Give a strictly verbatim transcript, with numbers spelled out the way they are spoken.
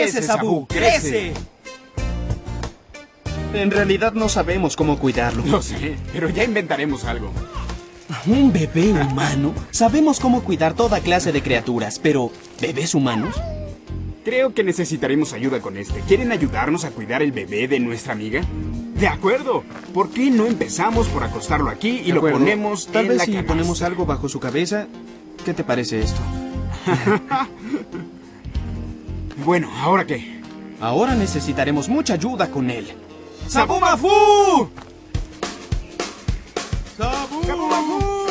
¡Crece, Sabú! ¡Crece! En realidad no sabemos cómo cuidarlo. Lo sé, pero ya inventaremos algo. ¿Un bebé humano? Sabemos cómo cuidar toda clase de criaturas, pero ¿bebés humanos? Creo que necesitaremos ayuda con este. ¿Quieren ayudarnos a cuidar el bebé de nuestra amiga? De acuerdo. ¿Por qué no empezamos por acostarlo aquí y lo ponemos Tal en vez la si canasta? ponemos algo bajo su cabeza. ¿Qué te parece esto? Bueno, ¿ahora qué? Ahora necesitaremos mucha ayuda con él. ¡Sabú Mafú! ¡Sabú! ¡Sabú Mafú!